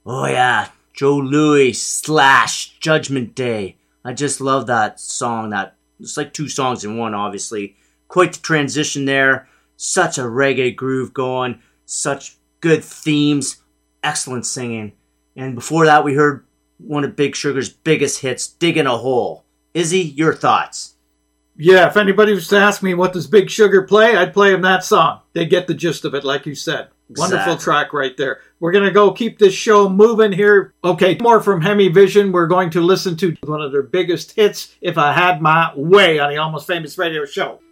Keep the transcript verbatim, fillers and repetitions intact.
Oh yeah, Joe Louis slash Judgment Day. I just love that song. That it's like two songs in one, obviously. Quite the transition there. Such a reggae groove going. Such good themes. Excellent singing. And before that, we heard one of Big Sugar's biggest hits, Digging a Hole. Izzy, your thoughts? Yeah, if anybody was to ask me what does Big Sugar play, I'd play him that song. They get the gist of it, like you said. Exactly. Wonderful track right there. We're going to go keep this show moving here. Okay, more from Hemi Vision. We're going to listen to one of their biggest hits, If I Had My Way, on the Almost Famous Radio Show.